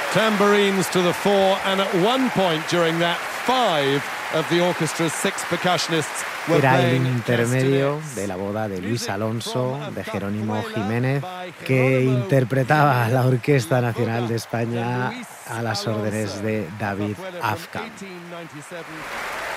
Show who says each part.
Speaker 1: Tambourines to the fore, and at one point during that, 5 of the orchestra's 6 percussionists were
Speaker 2: Era el
Speaker 1: playing
Speaker 2: intermedio
Speaker 1: castanets.
Speaker 2: de la boda de Luis Alonso, de Jerónimo Jiménez, que interpretaba a la Orquesta Nacional de España a las órdenes de David Afkam.